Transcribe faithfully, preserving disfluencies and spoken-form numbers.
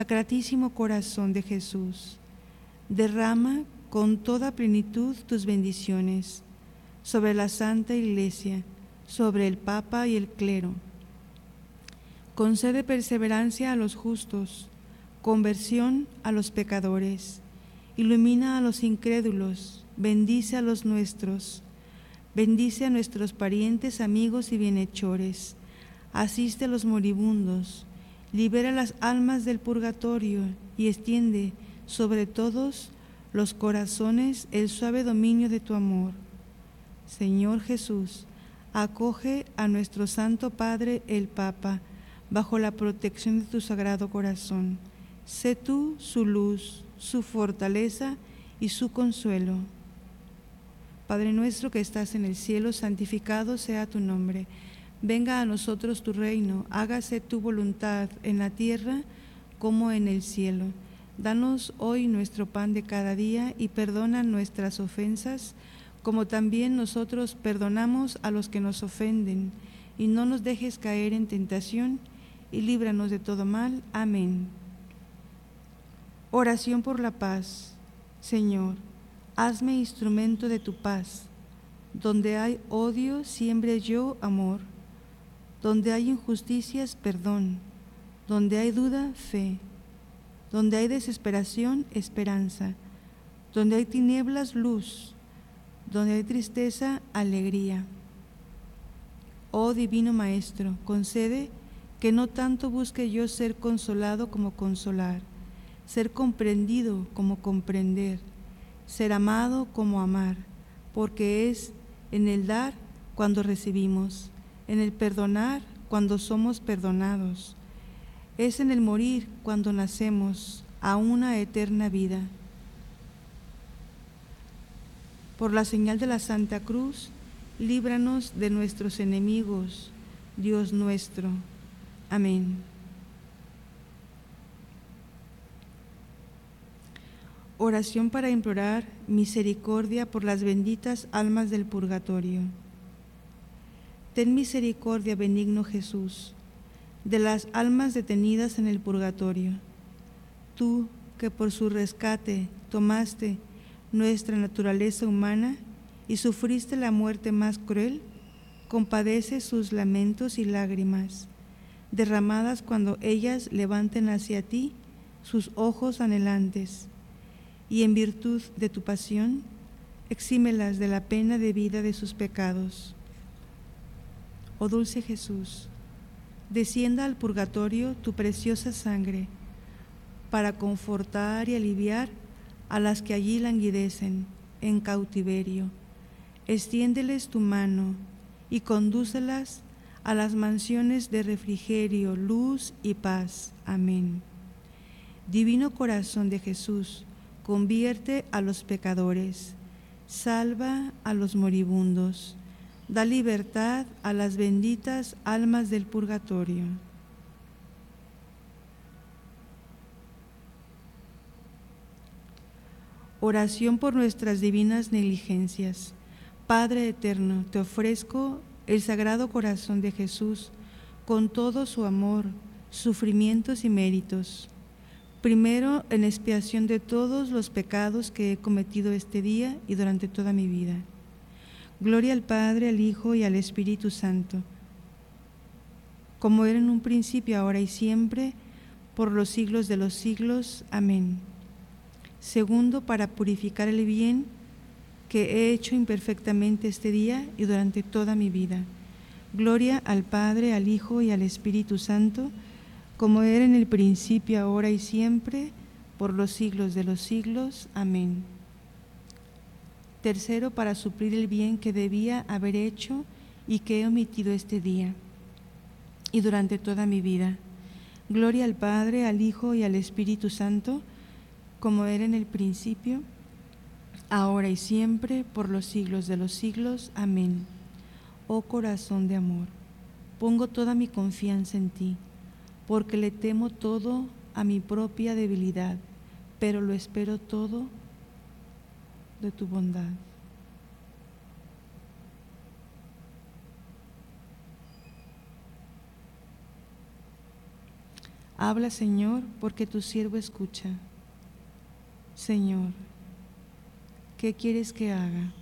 Sacratísimo Corazón de Jesús, derrama con toda plenitud tus bendiciones sobre la Santa Iglesia, sobre el Papa y el clero. Concede perseverancia a los justos, conversión a los pecadores, ilumina a los incrédulos, bendice a los nuestros, bendice a nuestros parientes, amigos y bienhechores, asiste a los moribundos, libera las almas del purgatorio y extiende sobre todos los corazones el suave dominio de tu amor. Señor Jesús, acoge a nuestro Santo Padre el Papa bajo la protección de tu Sagrado Corazón. Sé tú su luz, su fortaleza y su consuelo. Padre nuestro que estás en el cielo, santificado sea tu nombre. Venga a nosotros tu reino, hágase tu voluntad en la tierra como en el cielo. Danos hoy nuestro pan de cada día y perdona nuestras ofensas, como también nosotros perdonamos a los que nos ofenden. Y no nos dejes caer en tentación, y líbranos de todo mal. Amén. Oración por la paz. Señor, hazme instrumento de tu paz. Donde hay odio, siembre yo amor. Donde hay injusticias, perdón. Donde hay duda, fe. Donde hay desesperación, esperanza. Donde hay tinieblas, luz. Donde hay tristeza, alegría. Oh Divino Maestro, concede que no tanto busque yo ser consolado como consolar, ser comprendido como comprender, ser amado como amar, porque es en el dar cuando recibimos, en el perdonar cuando somos perdonados, es en el morir cuando nacemos a una eterna vida. Por la señal de la Santa Cruz, líbranos de nuestros enemigos, Dios nuestro. Amén. Oración para implorar misericordia por las benditas almas del purgatorio. Ten misericordia, benigno Jesús, de las almas detenidas en el purgatorio. Tú, que por su rescate tomaste nuestra naturaleza humana y sufriste la muerte más cruel, compadece sus lamentos y lágrimas, derramadas cuando ellas levanten hacia ti sus ojos anhelantes, y en virtud de tu pasión, exímelas de la pena debida de sus pecados. Oh dulce Jesús, descienda al purgatorio tu preciosa sangre, para confortar y aliviar a las que allí languidecen en cautiverio. Extiéndeles tu mano y condúcelas a las mansiones de refrigerio, luz y paz. Amén. Divino Corazón de Jesús, convierte a los pecadores, salva a los moribundos, da libertad a las benditas almas del purgatorio. Oración por nuestras divinas negligencias. Padre eterno, te ofrezco el Sagrado Corazón de Jesús con todo su amor, sufrimientos y méritos. Primero, en expiación de todos los pecados que he cometido este día y durante toda mi vida. Gloria al Padre, al Hijo y al Espíritu Santo, como era en un principio, ahora y siempre, por los siglos de los siglos. Amén. Segundo, para purificar el bien que he hecho imperfectamente este día y durante toda mi vida. Gloria al Padre, al Hijo y al Espíritu Santo, como era en el principio, ahora y siempre, por los siglos de los siglos. Amén. Tercero, para suplir el bien que debía haber hecho y que he omitido este día y durante toda mi vida. Gloria al Padre, al Hijo y al Espíritu Santo, como era en el principio, ahora y siempre, por los siglos de los siglos. Amén. Oh corazón de amor, pongo toda mi confianza en ti, porque le temo todo a mi propia debilidad, pero lo espero todo de tu bondad. Habla, Señor, porque tu siervo escucha. Señor, ¿qué quieres que haga?